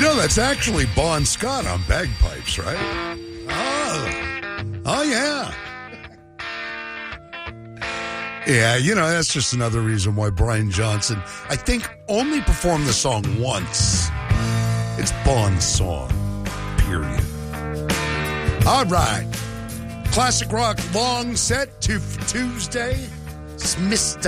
That's actually Bon Scott on bagpipes, right? Oh yeah. Yeah, that's just another reason why Brian Johnson, I think, only performed the song once. It's Bon's song, period. All right. Classic rock long set to Tuesday. It's Mr.